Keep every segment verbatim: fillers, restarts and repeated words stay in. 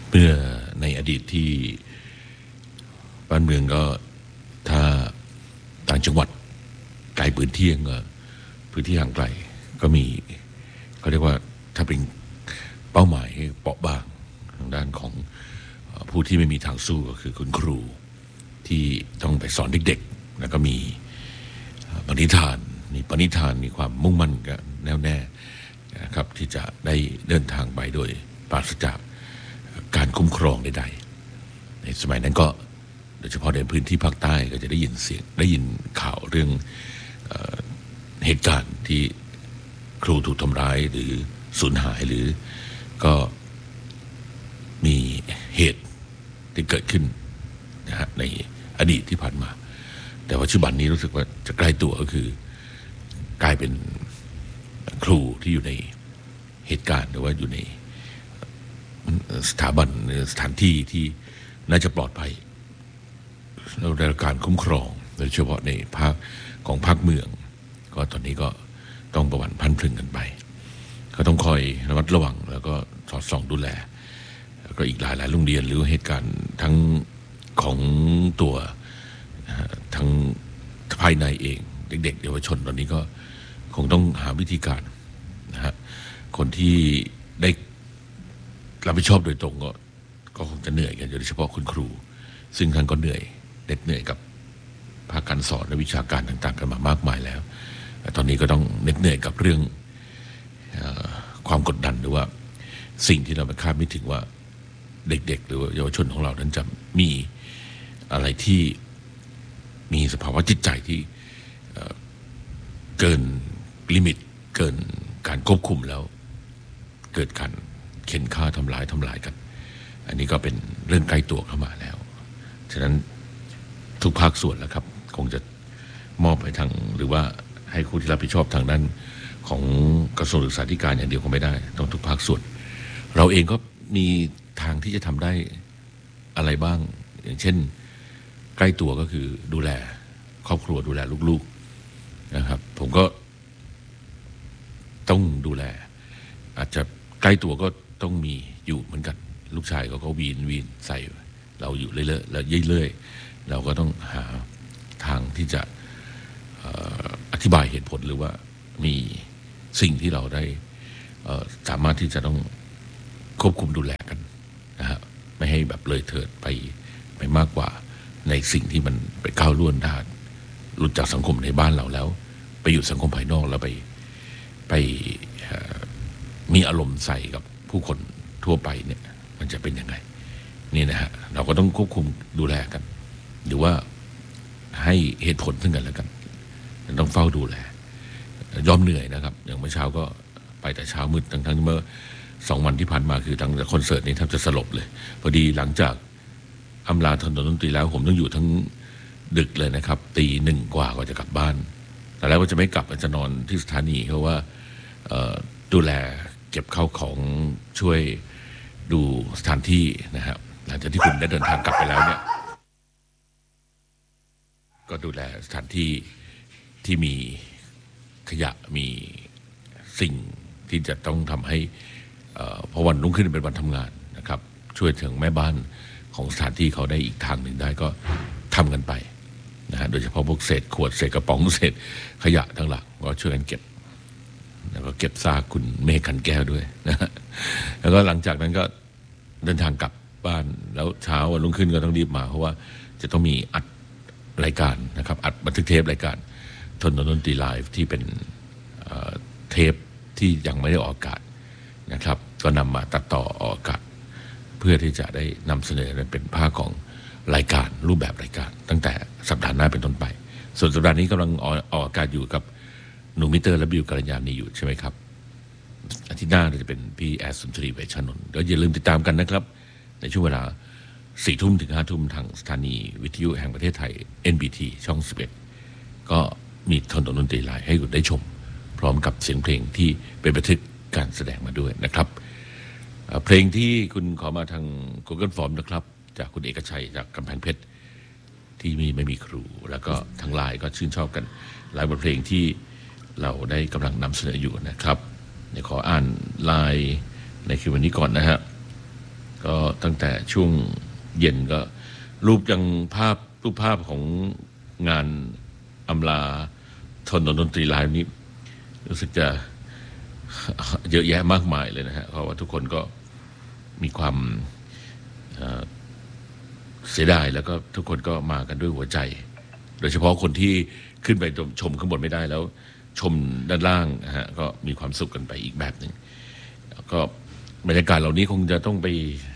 เมื่อในอดีตที่บ้านเมืองก็ถ้าต่างจังหวัดไกลพื้นที่ก็พื้นที่ห่างไกลก็มีเขาเรียกว่าถ้าเป็นเป้าหมายเปราะบางทางด้านของผู้ที่ไม่มีทางสู้ก็คือคุณครูที่ต้องไปสอนเด็กๆแล้วก็มีปณิธานมีปณิธานมีความมุ่งมั่นกันแน่วแน่นะครับที่จะได้เดินทางไปโดยปราศจากการคุ้มครองใดๆในสมัยนั้นก็โดยเฉพาะในพื้นที่ภาคใต้ก็จะได้ยินเสียงได้ยินข่าวเรื่องเอ่อเหตุการณ์ที่ครูถูกทำร้ายหรือสูญหายหรือก็มีเหตุที่เกิดขึ้นนะฮะในอดีตที่ผ่านมาแต่ปัจจุบันนี้รู้สึกว่าจะใกล้ตัวก็คือกลายเป็นครูที่อยู่ในเหตุการณ์หรือว่าอยู่ในสถาบันสถานที่ที่น่าจะปลอดภัยแล้วได้รับการคุ้มครองโดยเฉพาะในภาคของภาคเมืองก็ตอนนี้ก็ต้องประวันพันพลึงกันไปก็ต้องคอยระมัดระวังแล้วก็สอดส่องดูแลแล้วก็อีกหลายหลายโรงเรียนหรือเหตุการณ์ทั้งของตัวทั้งภายในเองเด็กๆเยาวชนตอนนี้ก็คงต้องหาวิธีการนะฮะคนที่ได้รับผิดชอบโดยตรงก็ก็คงจะเหนื่อยกันโดยเฉพาะคุณครูซึ่งท่านก็เหนื่อยเด็ดเหนื่อยกับภาคการสอนและวิชาการต่างๆกันมามากมายแล้วตอนนี้ก็ต้องเหน็ดเหนื่อยกับเรื่องความกดดันหรือว่าสิ่งที่เราไม่คาดไม่ถึงว่าเด็กๆหรือเยาวชนของเรานั้นจะมีอะไรที่มีสภาวะจิตใจที่เกินลิมิตเกินการควบคุมแล้วเกิดการเข็นฆ่าทำลายทำลายกันอันนี้ก็เป็นเรื่องใกล้ตัวเข้ามาแล้วฉะนั้นทุกภาคส่วนแล้วครับคงจะมอบให้ทางหรือว่าให้ผู้ที่รับผิดชอบทางด้านของกระทรวงศึกษาธิการอย่างเดียวคงไม่ได้ต้องทุกภาคส่วนเราเองก็มีทางที่จะทำได้อะไรบ้างอย่างเช่นใกล้ตัวก็คือดูแลครอบครัวดูแลลูกๆนะครับผมก็ต้องดูแลอาจจะใกล้ตัวก็ต้องมีอยู่เหมือนกันลูกชายเขาก็วีนวีนใส่เราอยู่เรื่อยๆแล้วเรื่อยๆเราก็ต้องหาทางที่จะอธิบายเหตุผลหรือว่ามีสิ่งที่เราได้สามารถที่จะต้องควบคุมดูแลกันนะฮะไม่ให้แบบเลยเถิดไปไปมากกว่าในสิ่งที่มันไปก้าวล่วงได้หลุดจากสังคมในบ้านเราแล้วไปอยู่สังคมภายนอกแล้วไปไปมีอารมณ์ใส่กับผู้คนทั่วไปเนี่ยมันจะเป็นยังไงนี่นะฮะเราก็ต้องควบคุมดูแลกันหรือว่าให้เหตุผลซึ่งกันและกันต้องเฝ้าดูแลยอมเหนื่อยนะครับอย่างเมื่อเช้าก็ไปแต่เช้ามืดทั้งทั้งเมื่อสองวันที่ผ่านมาคือทั้งคอนเสิร์ตนี้แทบจะสลบเลยพอดีหลังจากอำลาถนนดนตรีแล้วผมต้องอยู่ทั้งดึกเลยนะครับตีหนึ่งกว่าก็จะกลับบ้านแต่แล้วก็จะไม่กลับจะนอนที่สถานีเพราะว่าดูแลเก็บข้าวของช่วยดูสถานที่นะครับหลังจากที่คุณได้เดินทางกลับไปแล้วเนี่ยก็ดูแลสถานที่ที่มีขยะมีสิ่งที่จะต้องทำให้พอวันรุ่งขึ้นเป็นวันทำงานนะครับช่วยถึงแม่บ้านของสถานที่เขาได้อีกทางหนึ่งได้ก็ทำกันไปนะฮะโดยเฉพาะพวกเศษขวดเศษกระป๋องเศษขยะทั้งหลังก็ช่วยกันเก็บแล้วก็เก็บซากคุณเมฆขันแก้วด้วยนะฮะแล้วก็หลังจากนั้นก็เดินทางกลับบ้านแล้วเช้าวันรุ่งขึ้นก็ต้องรีบมาเพราะว่าจะต้องมีอัดรายการนะครับอัดบันทึกเทปรายการทนดนตรีไลฟ์ที่เป็นเทปที่ยังไม่ได้ออกอากาศนะครับก็นำมาตัดต่อออกอากาศเพื่อที่จะได้นำเสนอเป็นภาคของรายการรูปแบบรายการตั้งแต่สัปดาห์หน้าเป็นต้นไปส่วนสัปดาห์นี้กำลังออกอากาศอยู่กับหนูมิเตอร์และบิวกัลยาณีอยู่ใช่ไหมครับอาทิตย์หน้าจะเป็นพี่แอสสุนทรีเวชชนนท์ก็อย่าลืมติดตามกันนะครับในช่วงเวลาสี่ทุ่มถึงห้าทุ่มทางสถานีวิทยุแห่งประเทศไทย เอ็น บี ที ช่องสิบเอ็ดก็มีทนดนตรีไลฟ์ให้คุณได้ชมพร้อมกับเสียงเพลงที่เป็นบันทึกการแสดงมาด้วยนะครับเพลงที่คุณขอมาทาง Google Form นะครับจากคุณเอกชัยจากกำแพงเพชรที่มีไม่มีครูแล้วก็ทางไลน์ก็ชื่นชอบกันหลายบทเพลงที่เราได้กำลังนำเสนออยู่นะครับเดี๋ยวขออ่านไลน์ในคืนวันนี้ก่อนนะฮะก็ตั้งแต่ช่วงเย็นก็รูปยังภาพรูปภาพของงานอำลาถนนดนตรีไลฟ์นี้รู้สึกจะเยอะแยะมากมายเลยนะฮะเพราะว่าทุกคนก็มีความเสียดายแล้วก็ทุกคนก็มากันด้วยหัวใจโดยเฉพาะคนที่ขึ้นไปชมข้างบนไม่ได้แล้วชมด้านล่างนะฮะก็มีความสุขกันไปอีกแบบหนึ่งก็บรรยากาศเหล่านี้คงจะต้องไป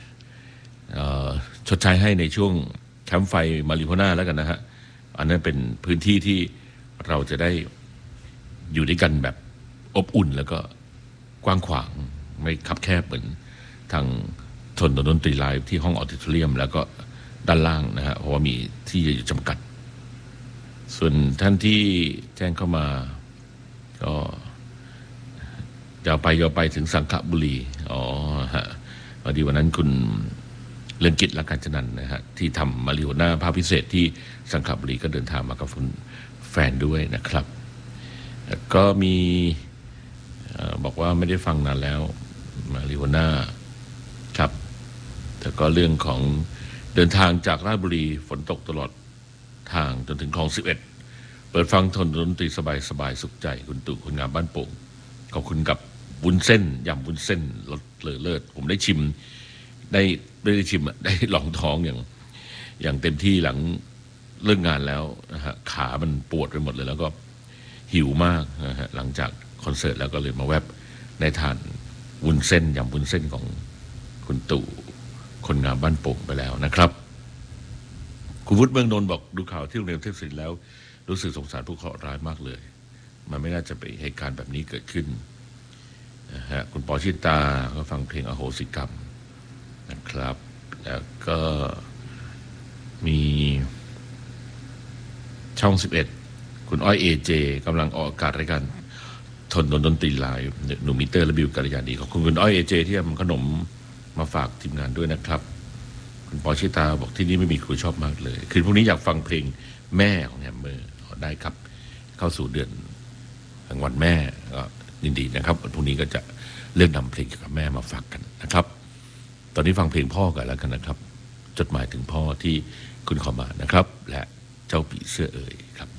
ชดใช้ให้ในช่วงแคมป์ไฟมาริโพน่าแล้วกันนะฮะอันนั้นเป็นพื้นที่ที่เราจะได้อยู่ด้วยกันแบบอบอุ่นแล้วก็กว้างขวางไม่คับแคบเหมือนทางถนนดนตรีไลฟ์ที่ห้องออดิทอเรียมแล้วก็ด้านล่างนะฮะเพราะว่ามีที่อยู่จำกัดส่วนท่านที่แจ้งเข้ามาก็ยาวไปยาวไปถึงสังขบุรีอ๋อฮะพอดีวันนั้นคุณเรืองกิจและการจนันนะฮะที่ทำมาริโอน่าภาพพิเศษที่สังขบุรีก็เดินทางมากับแฟนด้วยนะครับก็มีบอกว่าไม่ได้ฟังนานแล้วมาริโอน่าครับแต่ก็เรื่องของเดินทางจากราชบุรีฝนตกตลอดทางจนถึงคลองสิบเอ็ดเปิดฟังทนดนตรีสบายสบายสุขใจคุณตู่คุณงามบ้านโป่งขอบคุณกับวุ้นเส้นยำวุ้นเส้นรสเลอเลิศผมได้ชิมได้ไม่ได้ชิมได้ลองท้องอย่างอย่างเต็มที่หลังเลิกงานแล้วนะฮะขามันปวดไปหมดเลยแล้วก็หิวมากนะฮะหลังจากคอนเสิร์ตแล้วก็เลยมาแวบในทานวุ้นเส้นยำวุ้นเส้นของคุณตู่คนงามบ้านโป่งไปแล้วนะครับคุณวุฒิเมืองนนท์บอกดูข่าวที่โรงเรียนเทพศิรินทร์แล้วรู้สึกสงสารผู้เคราะห์ร้ายมากเลยมันไม่น่าจะเป็นเหตุการณ์แบบนี้เกิดขึ้นนะฮะคุณปอชิตาก็ฟังเพลงอโหสิกรรมนะครับแล้วก็มีช่องสิบเอ็ดคุณอ้อยเอเจกำลังออกอากาศรายการทนดนตรีไลฟ์หนูมิเตอร์และบิวกัลยาณีขอบคุณคุณอ้อยเอเจที่ทำขนมมาฝากทีมงานด้วยนะครับคุณปอชิตาบอกที่นี่ไม่มีครูชอบมากเลยคืนพรุ่งนี้อยากฟังเพลงแม่ของแฮมเมอร์ได้ครับเข้าสู่เดือนแห่งวันแม่ก็ยินดีนะครับวันพรุ่งนี้ก็จะเลือกนำเพลงเกี่ยวกับแม่มาฝากกันนะครับตอนนี้ฟังเพลงพ่อกันแล้วกันนะครับจดหมายถึงพ่อที่คุณขอมานะครับและเจ้าปีเสื้อเอ๋ยครับ